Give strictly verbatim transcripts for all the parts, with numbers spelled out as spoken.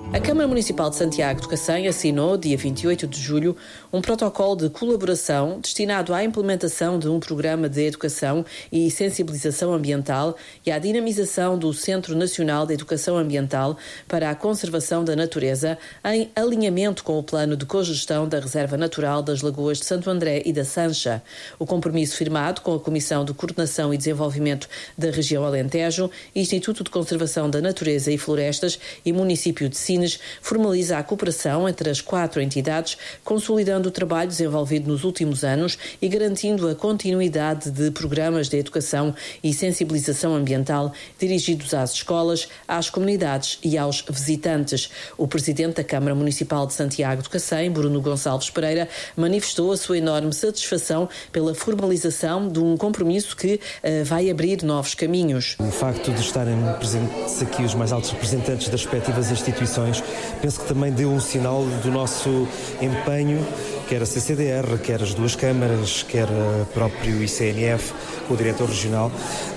A Câmara Municipal de Santiago de Cacém assinou, dia vinte e oito de julho, um protocolo de colaboração destinado à implementação de um programa de educação e sensibilização ambiental e à dinamização do Centro Nacional de Educação Ambiental para a Conservação da Natureza, em alinhamento com o plano de cogestão da Reserva Natural das Lagoas de Santo André e da Sancha. O compromisso firmado com a Comissão de Coordenação e Desenvolvimento da Região Alentejo, Instituto de Conservação da Natureza e Florestas e Município de Sines formaliza a cooperação entre as quatro entidades, consolidando o trabalho desenvolvido nos últimos anos e garantindo a continuidade de programas de educação e sensibilização ambiental dirigidos às escolas, às comunidades e aos visitantes. O presidente da Câmara Municipal de Santiago de Cacém, Bruno Gonçalves Pereira, manifestou a sua enorme satisfação pela formalização de um compromisso que uh, vai abrir novos caminhos. O facto de estarem presentes aqui os mais altos representantes das respectivas instituições, penso que também deu um sinal do nosso empenho, quer a C C D R, quer as duas câmaras, quer o próprio I C N F, com o diretor regional,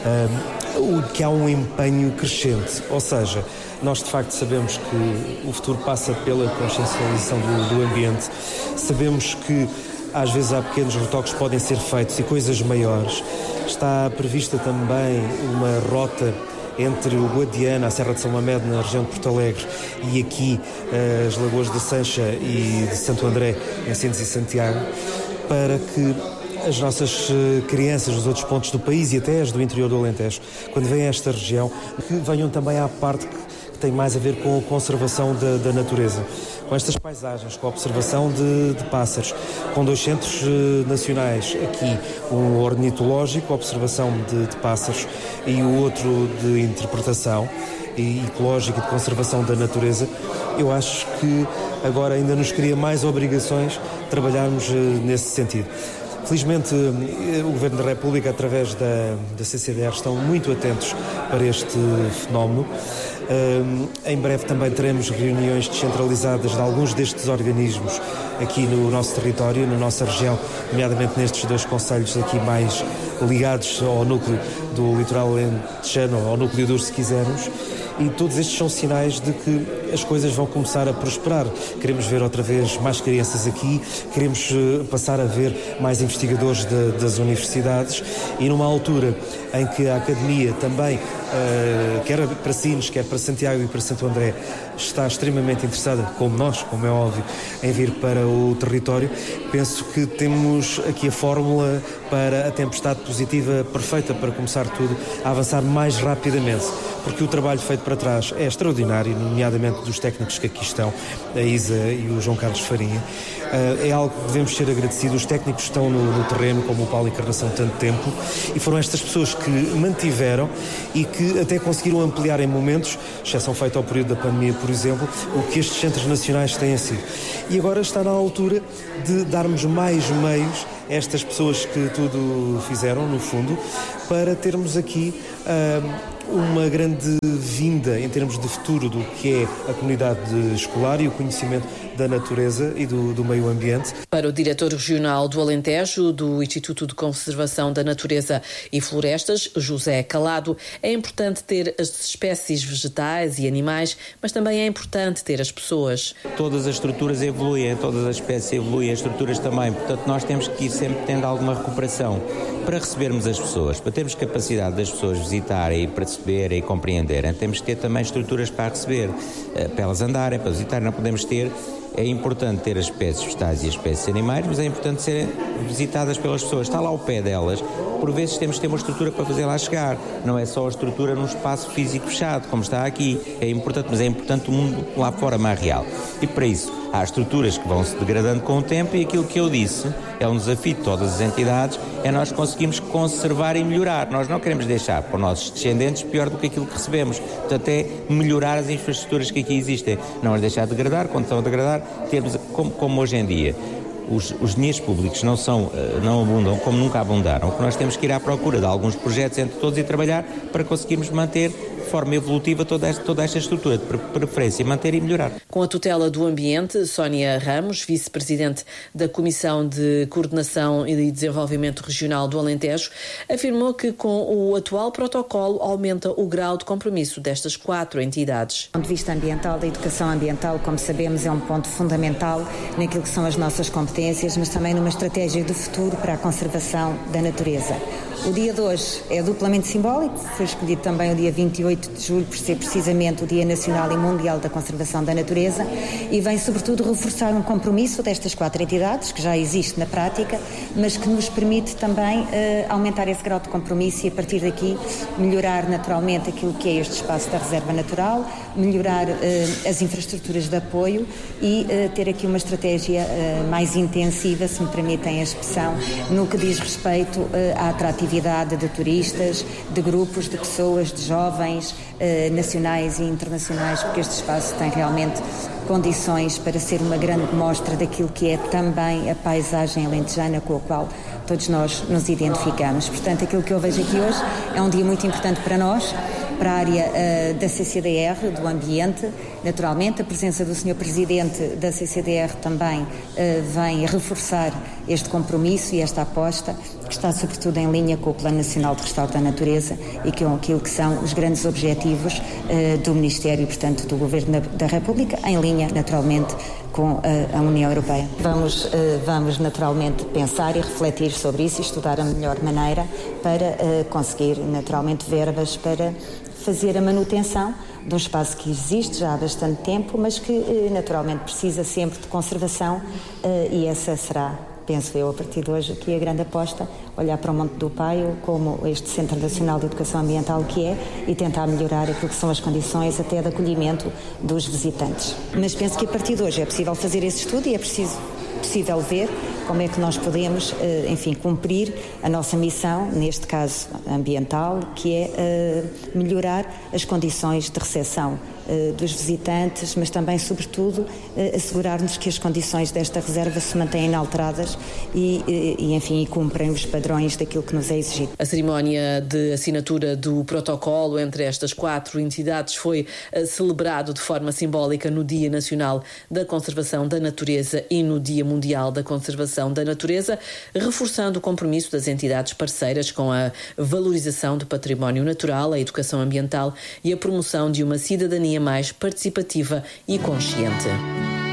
uh, que há um empenho crescente. Ou seja, nós de facto sabemos que o futuro passa pela consciencialização do, do ambiente, sabemos que às vezes há pequenos retoques que podem ser feitos e coisas maiores. Está prevista também uma rota entre o Guadiana, a Serra de São Mamede, na região de Porto Alegre, e aqui as Lagoas de Sancha e de Santo André, em Sines e Santiago, para que as nossas crianças dos outros pontos do país e até as do interior do Alentejo, quando vêm a esta região, que venham também à parte que tem mais a ver com a conservação da, da natureza, com estas paisagens, com a observação de, de pássaros, com dois centros eh, nacionais, aqui um ornitológico, observação de, de pássaros, e o outro de interpretação e ecológica e de conservação da natureza. Eu acho que agora ainda nos cria mais obrigações trabalharmos eh, nesse sentido. Felizmente, o Governo da República, através da, da C C D R, estão muito atentos para este fenómeno. Um, em breve também teremos reuniões descentralizadas de alguns destes organismos aqui no nosso território, na nossa região, nomeadamente nestes dois concelhos aqui mais ligados ao núcleo do litoral alentejano, ao núcleo duro, se quisermos. E todos estes são sinais de que as coisas vão começar a prosperar. Queremos ver outra vez mais crianças aqui, queremos uh, passar a ver mais investigadores de, das universidades, e numa altura em que a Academia também, uh, quer para Sines, quer para Santiago e para Santo André, está extremamente interessada, como nós, como é óbvio, em vir para o território, penso que temos aqui a fórmula para a tempestade positiva perfeita para começar tudo a avançar mais rapidamente, porque o trabalho feito para trás é extraordinário, nomeadamente dos técnicos que aqui estão, a Isa e o João Carlos Farinha. É algo que devemos ser agradecidos. Os técnicos estão no, no terreno, como o Paulo Encarnação, tanto tempo, e foram estas pessoas que mantiveram e que até conseguiram ampliar em momentos, exceção feita ao período da pandemia, por exemplo, o que estes centros nacionais têm sido. E agora está na altura de darmos mais meios a estas pessoas que tudo fizeram, no fundo, para termos aqui uh, uma grande vinda em termos de futuro do que é a comunidade escolar e o conhecimento da natureza e do, do meio ambiente. Para o diretor regional do Alentejo, do Instituto de Conservação da Natureza e Florestas, José Calado, é importante ter as espécies vegetais e animais, mas também é importante ter as pessoas. Todas as estruturas evoluem, todas as espécies evoluem, as estruturas também, portanto nós temos que ir sempre tendo alguma recuperação para recebermos as pessoas, para termos capacidade das pessoas visitarem e perceberem e compreenderem. Temos que ter também estruturas para receber, para elas andarem, para visitarem. Não podemos ter, é importante ter as espécies vegetais e as espécies animais, mas é importante serem visitadas pelas pessoas. Está lá ao pé delas, por vezes temos que ter uma estrutura para fazer lá chegar. Não é só a estrutura num espaço físico fechado, como está aqui. É importante, mas é importante o mundo lá fora mais real. E para isso, há estruturas que vão se degradando com o tempo, e aquilo que eu disse é um desafio de todas as entidades, é nós conseguirmos conservar e melhorar. Nós não queremos deixar para os nossos descendentes pior do que aquilo que recebemos. Portanto, é melhorar as infraestruturas que aqui existem. Não as deixar degradar, quando estão a degradar, termos, como, como hoje em dia, os, os dinheiros públicos não, são, não abundam como nunca abundaram. O que nós temos que ir à procura de alguns projetos entre todos e trabalhar para conseguirmos manter forma evolutiva toda esta, toda esta estrutura de preferência, manter e melhorar. Com a tutela do ambiente, Sónia Ramos, vice-presidente da Comissão de Coordenação e Desenvolvimento Regional do Alentejo, afirmou que com o atual protocolo aumenta o grau de compromisso destas quatro entidades. Do ponto de vista ambiental, da educação ambiental, como sabemos, é um ponto fundamental naquilo que são as nossas competências, mas também numa estratégia do futuro para a conservação da natureza. O dia de hoje é duplamente simbólico, foi escolhido também o dia vinte e oito de julho por ser precisamente o Dia Nacional e Mundial da Conservação da Natureza e vem sobretudo reforçar um compromisso destas quatro entidades, que já existe na prática, mas que nos permite também uh, aumentar esse grau de compromisso e a partir daqui melhorar naturalmente aquilo que é este espaço da reserva natural, melhorar uh, as infraestruturas de apoio e uh, ter aqui uma estratégia uh, mais intensiva, se me permitem a expressão, no que diz respeito uh, à atratividade de turistas, de grupos, de pessoas, de jovens, eh, nacionais e internacionais, porque este espaço tem realmente condições para ser uma grande mostra daquilo que é também a paisagem alentejana com a qual todos nós nos identificamos. Portanto, aquilo que eu vejo aqui hoje é um dia muito importante para nós, para a área uh, da C C D R, do ambiente, naturalmente. A presença do senhor Presidente da C C D R também uh, vem reforçar este compromisso e esta aposta, que está sobretudo em linha com o Plano Nacional de Restauro da Natureza e com aquilo que são os grandes objetivos uh, do Ministério e, portanto, do Governo da República, em linha, naturalmente, com uh, a União Europeia. Vamos, uh, vamos naturalmente pensar e refletir sobre isso e estudar a melhor maneira para uh, conseguir, naturalmente, verbas para fazer a manutenção de um espaço que existe já há bastante tempo, mas que naturalmente precisa sempre de conservação e essa será, penso eu, a partir de hoje, aqui a grande aposta, olhar para o Monte do Paio como este Centro Nacional de Educação Ambiental que é e tentar melhorar aquilo que são as condições até de acolhimento dos visitantes. Mas penso que a partir de hoje é possível fazer esse estudo e é preciso, possível ver como é que nós podemos, enfim, cumprir a nossa missão, neste caso ambiental, que é melhorar as condições de recepção dos visitantes, mas também, sobretudo, assegurar-nos que as condições desta reserva se mantêm inalteradas e, e, enfim, e cumprem os padrões daquilo que nos é exigido. A cerimónia de assinatura do protocolo entre estas quatro entidades foi celebrado de forma simbólica no Dia Nacional da Conservação da Natureza e no Dia Mundial da Conservação da Natureza, reforçando o compromisso das entidades parceiras com a valorização do património natural, a educação ambiental e a promoção de uma cidadania mais participativa e consciente.